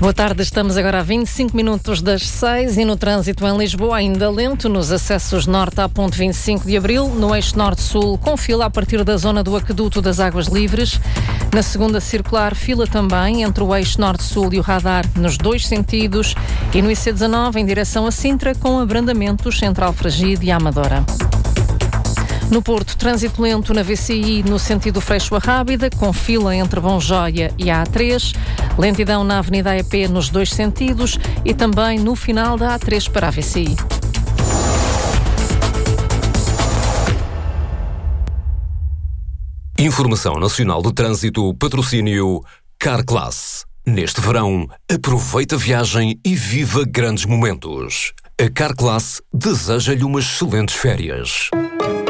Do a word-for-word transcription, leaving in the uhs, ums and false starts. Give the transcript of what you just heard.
Boa tarde, estamos agora a vinte e cinco minutos das seis e no trânsito em Lisboa ainda lento nos acessos norte à ponte vinte e cinco de abril, no eixo norte-sul com fila a partir da zona do aqueduto das Águas Livres. Na segunda circular, fila também entre o eixo norte-sul e o radar nos dois sentidos e no I C dezanove em direção a Sintra com abrandamentos entre Alfragide e a Amadora. No Porto, trânsito lento na V C I no sentido Freixo a Rábida, com fila entre Bom Joia e a A três, lentidão na Avenida A E P nos dois sentidos e também no final da A três para a V C I. Informação Nacional do Trânsito, patrocínio Carclass. Neste verão, aproveita a viagem e viva grandes momentos. A Carclass deseja-lhe umas excelentes férias.